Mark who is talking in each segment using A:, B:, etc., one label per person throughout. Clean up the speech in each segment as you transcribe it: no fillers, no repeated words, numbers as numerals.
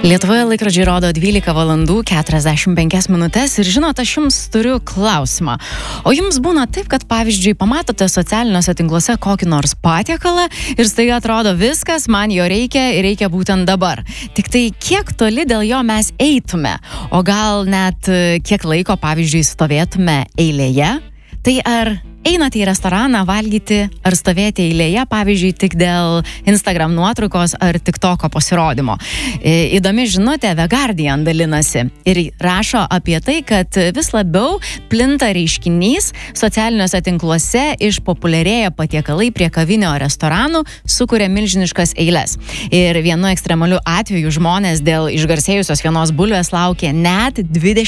A: Lietuvoje laikrodžiai rodo 12 valandų 45 minutės ir žinot, aš jums turiu klausimą. O jums būna taip, kad pavyzdžiui pamatote socialiniuose tinkluose kokį nors patiekalą ir staiga atrodo viskas, man jo reikia ir reikia būtent dabar. Tik tai kiek toli dėl jo mes eitume, o gal net kiek laiko pavyzdžiui stovėtume eilėje? Tai ar einate į restoraną valgyti ar stovėti eilėje, pavyzdžiui, tik dėl Instagram nuotraukos ar TikToko pasirodymo? Įdomi žinutė, The Guardian dalinasi ir rašo apie tai, kad vis labiau plinta reiškinys socialiniuose tinkluose, išpopuliarėja patiekalai prie kavinio restoranų, sukuria milžiniškas eiles. Ir vienu ekstremaliu atveju žmonės dėl išgarsėjusios vienos bulvės laukė net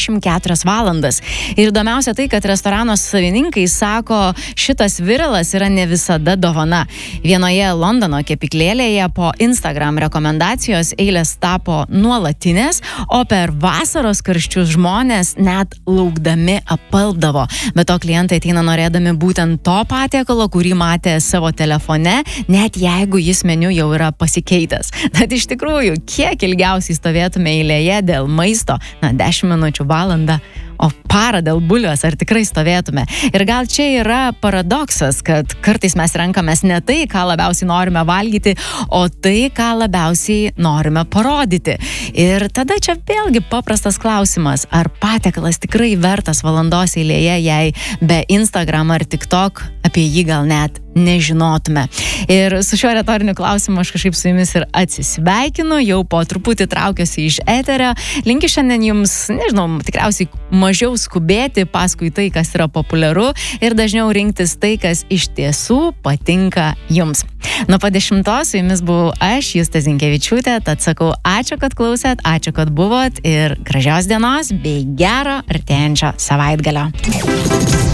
A: 24 valandas. Ir įdomiausia tai, kad restorano savininkai sako, šitas viralas yra ne visada dovana. Vienoje Londono kepyklėlėje po Instagram rekomendacijos eilės tapo nuolatinės, o per vasaros karščius žmonės net laukdami apalpdavo. Bet to klientai ateina norėdami būtent to patiekalo, kurį matė savo telefone, net jeigu jis meniu jau yra pasikeitęs. Tad iš tikrųjų, kiek ilgiausiai stovėtume eilėje dėl maisto? 10 minučių, valandą. O parą dėl bulvės ar tikrai stovėtume? Ir gal čia yra paradoksas, kad kartais mes renkamės ne tai, ką labiausiai norime valgyti, o tai, ką labiausiai norime parodyti. Ir tada čia vėlgi paprastas klausimas, ar patiekalas tikrai vertas valandos eilėje, jei be Instagram ar TikTok apie jį gal net nežinotume. Ir su šiuo retoriniu klausimu aš kažkaip su jumis ir atsisveikinu, jau po truputį traukiuosi iš eterio. Linkiu šiandien jums, nežinau, tikriausiai mažiau skubėti paskui tai, kas yra populiaru ir dažniau rinktis tai, kas iš tiesų patinka jums. Nuo po 10 su jumis buvau aš, Justė Zinkevičiūtė, tad sakau ačiū, kad klausėt, ačiū, kad buvot ir gražios dienos bei gero artėjančio savaitgalio.